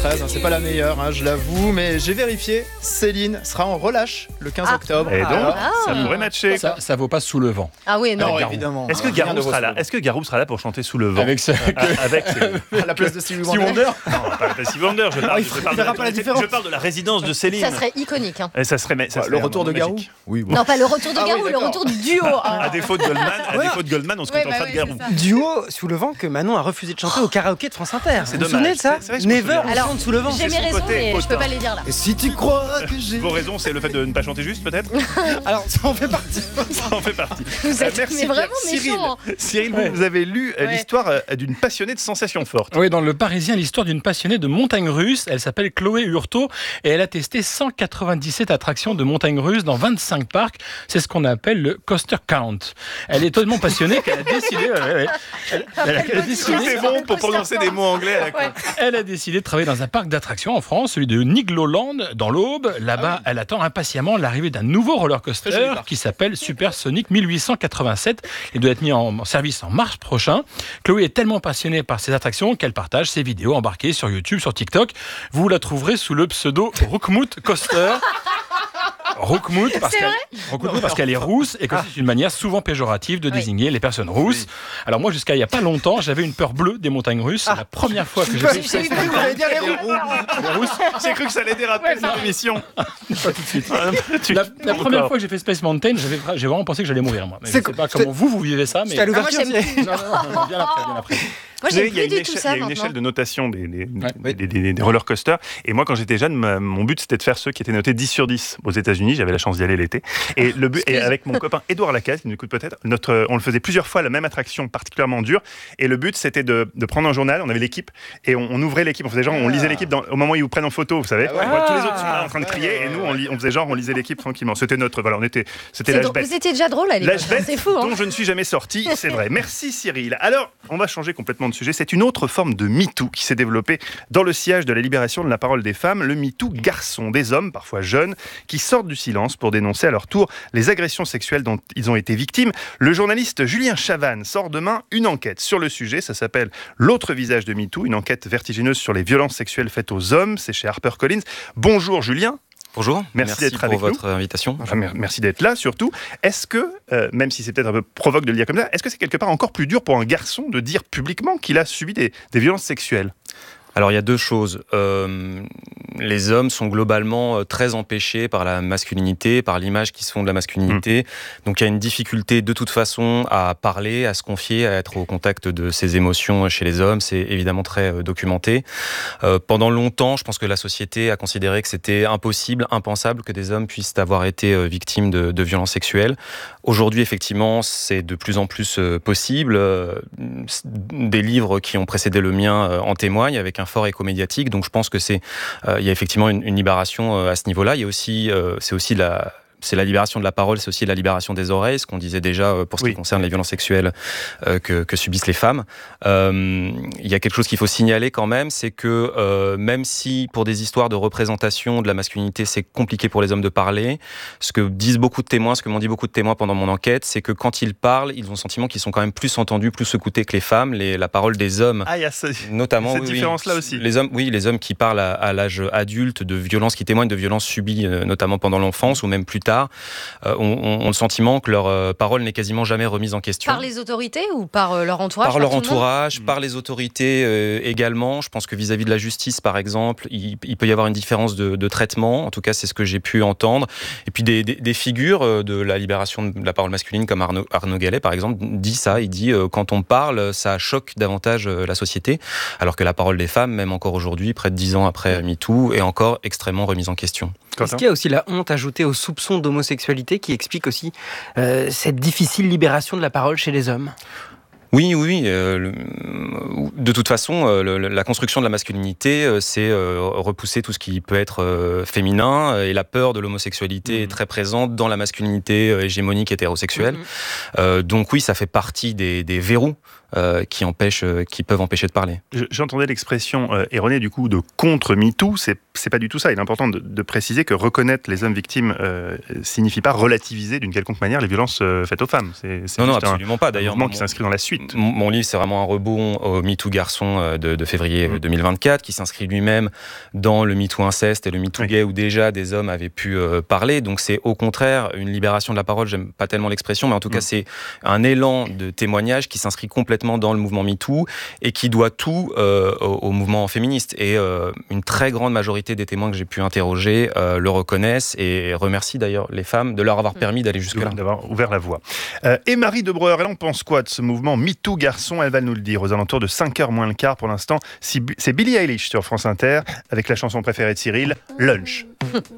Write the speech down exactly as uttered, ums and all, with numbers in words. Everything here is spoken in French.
treize, hein, c'est pas la meilleure, hein, je l'avoue, mais j'ai vérifié, Céline sera en relâche le quinze Ah. octobre. Et donc, Ah. ça pourrait matcher. Ça, ça vaut pas Sous le vent. Ah oui, non. Non, Garou. évidemment. Est-ce que hein, rien Garou ne vaut sera là Sous le Est-ce que Garou sera là pour chanter Sous le vent Avec ce Ah, avec ses- vent. À la place de Stevie Stevie Wonder. Wonder. Non, pas pas Stevie Wonder, je parle, il je faut- parle il de, verra pas la différence. je parle de la résidence de Céline. Ça serait iconique. Hein. Et ça serait, mais ça Ouais, serait le retour un de moment Garou. magique. Oui, bon. Non, pas le retour de Ah oui, Garou, le d'accord. retour du duo. hein. À défaut de Goldman, à défaut de Goldman, on se Ouais, contentera bah de ouais, Garou. c'est ça. Duo Sous le vent que Manon a refusé de chanter au karaoké de France Inter. C'est Vous vous dommage. souvenez de ça C'est- c'est vrai que je me Never, souviens. on Alors, chante Sous le vent. J'ai mes son raisons, côté mais je peux auteur. pas les dire là. Et si tu crois que j'ai... Vos raisons, c'est le fait de ne pas chanter juste, peut-être Alors, ça en fait partie. Ça en fait partie. Vous Euh, êtes merci mais vraiment Pierre. Cyril, méchants. Cyril, vous, Ouais. vous avez lu euh, Ouais. l'histoire euh, d'une passionnée de sensations fortes. Oui, dans Le Parisien, l'histoire d'une passionnée de montagnes russes. Elle s'appelle Chloé Hurtaud et elle a testé cent quatre-vingt-dix-sept attractions de montagnes russes dans vingt-cinq parcs. C'est ce qu'on appelle le coaster count. Elle est tellement passionnée qu'elle a décidé... ouais, ouais, elle, elle a- elle a décidé- Tout est bon pour prononcer des mots anglais à la con. Elle a décidé de travailler dans un parc d'attractions en France, celui de Nigloland, dans l'Aube. Là-bas, elle attend impatiemment l'arrivée d'un nouveau roller Très coaster joli parc. qui s'appelle Super Sonic mille huit cent quatre-vingt-sept. Il doit être mis en en service en mars prochain. Chloé est tellement passionnée par ces attractions qu'elle partage ses vidéos embarquées sur YouTube, sur TikTok. Vous la trouverez sous le pseudo Roukmout Coaster. Roukmout parce C'est qu'elle Roukmout parce qu'elle est rousse et que c'est une manière souvent péjorative de Oui. désigner les personnes rousses. Alors moi, jusqu'à il y a pas longtemps, j'avais une peur bleue des montagnes russes. C'est la première fois que j'ai fait J'ai eu Vous allez dire les roues. les rousses. J'ai cru que ça allait déraper cette émission. Pas tout de suite. Ah, tu- La, la encore. première fois que j'ai fait Space Mountain, j'avais, j'ai vraiment pensé que j'allais mourir, moi. Mais C'est je sais quoi- pas comment vous, vous vivez ça, mais... C'était à l'ouverture. Ah, moi, c'est- Non, non, non, non, bien après, bien après. Moi, Vous savez, j'ai il y a plus une du tout échelle- ça il y a une maintenant. échelle de notation des, des, Ouais. des, des- des roller coasters. Et moi, quand j'étais jeune, ma- mon but c'était de faire ceux qui étaient notés dix sur dix aux États-Unis. J'avais la chance d'y aller l'été. Et le but, et avec mon copain Édouard Lacaze, qui nous écoute peut-être, notre, on le faisait plusieurs fois la même attraction particulièrement dure. Et le but, c'était de, de prendre un journal. On avait l'équipe et on, on ouvrait l'équipe. On faisait genre, on lisait l'équipe dans- au moment où ils vous prennent en photo, vous savez. Ah ouais. On voit tous les autres sont là en train de crier et nous, on, lit- on faisait genre, on lisait l'équipe tranquillement. C'était notre, voilà, on était, c'était C'est l'âge drôle. bête. Vous étiez déjà drôle à l'époque. L'âge bête C'est fou. Hein. dont je ne suis jamais sorti, c'est vrai. Merci Cyril. Alors, on va changer complètement de sujet. C'est une autre forme de MeToo qui s'est développée dans le sillage de la libération de la parole des femmes, le MeToo garçon, des hommes, parfois jeunes, qui sortent du silence pour dénoncer à leur tour les agressions sexuelles dont ils ont été victimes. Le journaliste Julien Chavannes sort demain une enquête sur le sujet. Ça s'appelle L'autre visage de MeToo, une enquête vertigineuse sur les violences sexuelles faites aux hommes. C'est chez HarperCollins. Bonjour Julien. Bonjour, Merci d'être pour avec nous. votre invitation. Enfin, mer- merci d'être là, surtout. Est-ce que, euh, même si c'est peut-être un peu provoque de le dire comme ça, est-ce que c'est quelque part encore plus dur pour un garçon de dire publiquement qu'il a subi des, des violences sexuelles ? Alors il y a deux choses. Euh, les hommes sont globalement euh, très empêchés par la masculinité, par l'image qu'ils se font de la masculinité. Mmh. Donc il y a une difficulté de toute façon à parler, à se confier, à être au contact de ses émotions chez les hommes. C'est évidemment très euh, documenté. Euh, pendant longtemps, je pense que la société a considéré que c'était impossible, impensable que des hommes puissent avoir été euh, victimes de, de violences sexuelles. Aujourd'hui, effectivement, c'est de plus en plus euh, possible. Euh, des livres qui ont précédé le mien euh, en témoignent avec un fort écho médiatique. Donc je pense que c'est, euh, il y a effectivement une, une libération euh, à ce niveau-là. Il y a aussi, euh, c'est aussi la C'est la libération de la parole, c'est aussi la libération des oreilles, ce qu'on disait déjà pour ce oui. qui concerne les violences sexuelles euh, que, que subissent les femmes. Euh, il y a quelque chose qu'il faut signaler quand même, c'est que euh, même si pour des histoires de représentation de la masculinité, c'est compliqué pour les hommes de parler, ce que disent beaucoup de témoins, ce que m'ont dit beaucoup de témoins pendant mon enquête, c'est que quand ils parlent, ils ont le sentiment qu'ils sont quand même plus entendus, plus écoutés que les femmes. Les, la parole des hommes, ah, il y a ce, notamment, cette oui, différence-là oui, aussi. Les hommes, oui, les hommes qui parlent à, à l'âge adulte de violences, qui témoignent de violences subies, euh, notamment pendant l'enfance ou même plus tard, Euh, ont, ont le sentiment que leur euh, parole n'est quasiment jamais remise en question. Par les autorités ou par euh, leur entourage Par leur tout le monde entourage, par les autorités euh, également. Je pense que vis-à-vis de la justice, par exemple, il, il peut y avoir une différence de, de traitement. En tout cas, c'est ce que j'ai pu entendre. Et puis des, des, des figures de la libération de la parole masculine, comme Arnaud, Arnaud Gallet, par exemple, dit ça. Il dit euh, quand on parle, ça choque davantage euh, la société, alors que la parole des femmes, même encore aujourd'hui, près de dix ans après MeToo, est encore extrêmement remise en question. Est-ce qu'il y a aussi la honte ajoutée au soupçon d'homosexualité qui explique aussi euh, cette difficile libération de la parole chez les hommes ? Oui, oui. Euh, le, de toute façon, euh, le, la construction de la masculinité, euh, c'est euh, repousser tout ce qui peut être euh, féminin, et la peur de l'homosexualité mmh. est très présente dans la masculinité euh, hégémonique hétérosexuelle. Mmh. Euh, donc oui, ça fait partie des, des verrous euh, qui empêchent, euh, qui peuvent empêcher de parler. J'entendais l'expression euh, erronée du coup de contre MeToo. C'est c'est pas du tout ça. Il est important de, de préciser que reconnaître les hommes victimes euh, signifie pas relativiser d'une quelconque manière les violences euh, faites aux femmes. C'est, c'est non, non, juste absolument un, pas. un D'ailleurs, mouvement mon, qui s'inscrit dans la suite. Mon, mon livre, c'est vraiment un rebond au MeToo garçon de, de février mmh. deux mille vingt-quatre, qui s'inscrit lui-même dans le MeToo inceste et le MeToo oui. gay, où déjà des hommes avaient pu euh, parler. Donc c'est au contraire une libération de la parole. J'aime pas tellement l'expression, mais en tout mmh. cas c'est un élan de témoignage qui s'inscrit complètement dans le mouvement MeToo et qui doit tout euh, au, au mouvement féministe. Et euh, une très grande majorité des témoins que j'ai pu interroger euh, le reconnaissent et remercient d'ailleurs les femmes de leur avoir permis d'aller jusque-là. D'avoir ouvert la voie. Euh, et Marie de Breuer, elle en pense quoi de ce mouvement MeToo garçon? Elle va nous le dire aux alentours de cinq heures moins le quart pour l'instant. C'est Billie Eilish sur France Inter avec la chanson préférée de Cyril, Lunch.